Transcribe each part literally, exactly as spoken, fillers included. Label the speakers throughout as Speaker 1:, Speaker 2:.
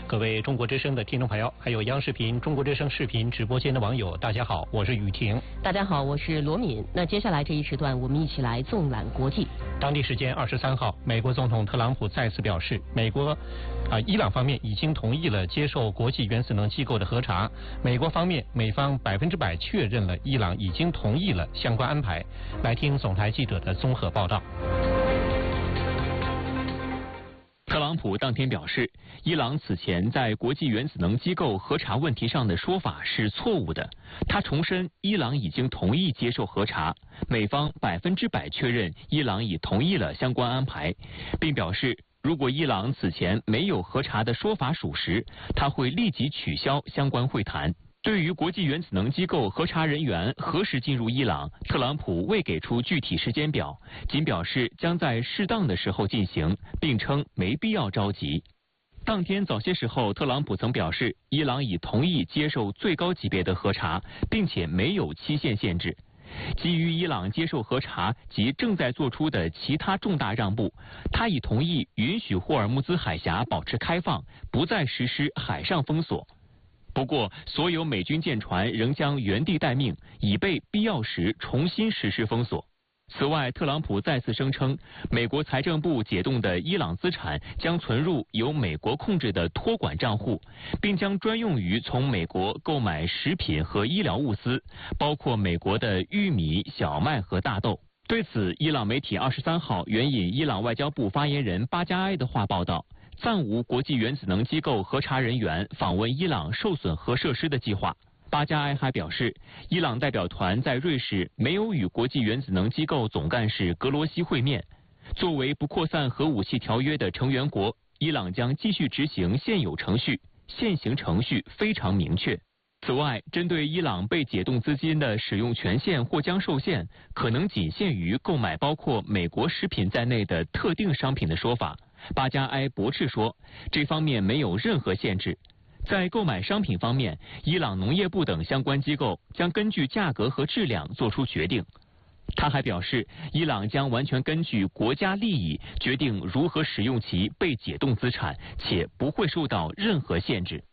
Speaker 1: 各位中国之声的听众朋友，还有央视频中国之声视频直播间的网友，大家好，我是雨婷。
Speaker 2: 大家好，我是罗敏。那接下来这一时段，我们一起来纵览国际。
Speaker 1: 当地时间二十三号，美国总统特朗普再次表示，美国啊、呃、伊朗方面已经同意了接受国际原子能机构的核查。美国方面，美方百分之百确认了伊朗已经同意了相关安排。来听总台记者的综合报道。
Speaker 3: 特朗普当天表示，伊朗此前在国际原子能机构核查问题上的说法是错误的。他重申，伊朗已经同意接受核查，美方百分之百确认伊朗已同意了相关安排，并表示，如果伊朗此前没有核查的说法属实，他会立即取消相关会谈。对于国际原子能机构核查人员何时进入伊朗，特朗普未给出具体时间表，仅表示将在适当的时候进行，并称没必要着急。当天早些时候，特朗普曾表示，伊朗已同意接受最高级别的核查，并且没有期限限制。基于伊朗接受核查及正在做出的其他重大让步，他已同意允许霍尔木兹海峡保持开放，不再实施海上封锁。不过，所有美军舰船仍将原地待命，以备必要时重新实施封锁。此外，特朗普再次声称，美国财政部解冻的伊朗资产将存入由美国控制的托管账户，并将专用于从美国购买食品和医疗物资，包括美国的玉米、小麦和大豆。对此，伊朗媒体二十三号援引伊朗外交部发言人巴加埃的话报道，暂无国际原子能机构核查人员访问伊朗受损核设施的计划。巴加埃还表示，伊朗代表团在瑞士没有与国际原子能机构总干事格罗西会面。作为不扩散核武器条约的成员国，伊朗将继续执行现有程序，现行程序非常明确。此外，针对伊朗被解冻资金的使用权限或将受限，可能仅限于购买包括美国食品在内的特定商品的说法，巴加埃驳斥说，这方面没有任何限制。在购买商品方面，伊朗农业部等相关机构将根据价格和质量做出决定。他还表示，伊朗将完全根据国家利益决定如何使用其被解冻资产，且不会受到任何限制。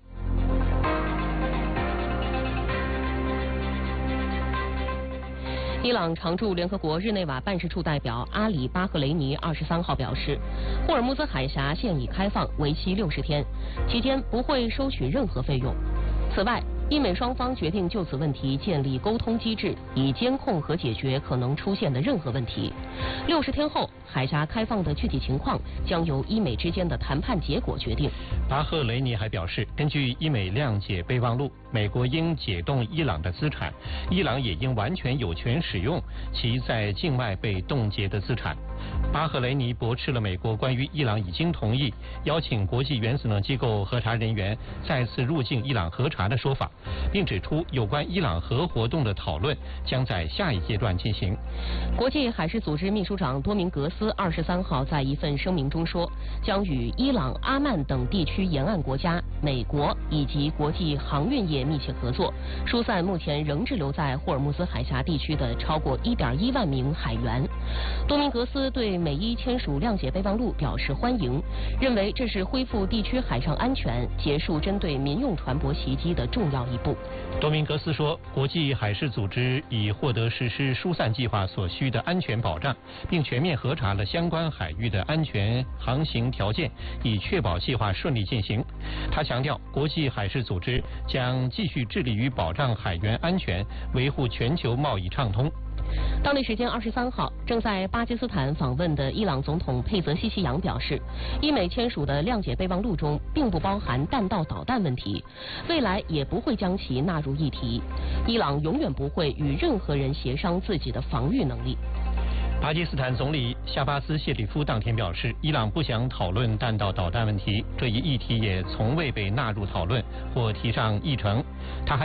Speaker 2: 伊朗常驻联合国日内瓦办事处代表阿里巴赫雷尼二十三号表示，霍尔木兹海峡现已开放，为期六十天，期间不会收取任何费用。此外，伊美双方决定就此问题建立沟通机制，以监控和解决可能出现的任何问题。六十天后，海峡开放的具体情况将由伊美之间的谈判结果决定。
Speaker 1: 巴赫雷尼还表示，根据伊美谅解备忘录，美国应解冻伊朗的资产，伊朗也应完全有权使用其在境外被冻结的资产。巴赫雷尼驳斥了美国关于伊朗已经同意邀请国际原子能机构核查人员再次入境伊朗核查的说法，并指出有关伊朗核活动的讨论将在下一阶段进行。
Speaker 2: 国际海事组织秘书长多明格斯二十三号在一份声明中说，将与伊朗、阿曼等地区沿岸国家、美国以及国际航运业密切合作，疏散目前仍滞留在霍尔木兹海峡地区的超过 一点一万名海员。多明格斯对美伊签署谅解备忘录表示欢迎，认为这是恢复地区海上安全、结束针对民用船舶袭击的重要一步。
Speaker 1: 多明格斯说，国际海事组织已获得实施疏散计划所需的安全保障，并全面核查了相关海域的安全航行条件，以确保计划顺利进行。他强调，国际海事组织将继续致力于保障海员安全，维护全球贸易畅通。
Speaker 2: 当地时间二十三号，正在巴基斯坦访问的伊朗总统佩泽西西扬表示，伊美签署的谅解备忘录中并不包含弹道导弹问题，未来也不会将其纳入议题。伊朗永远不会与任何人协商自己的防御能力。
Speaker 1: 巴基斯坦总理夏巴斯·谢里夫当天表示，伊朗不想讨论弹道导弹问题，这一议题也从未被纳入讨论或提上议程。他还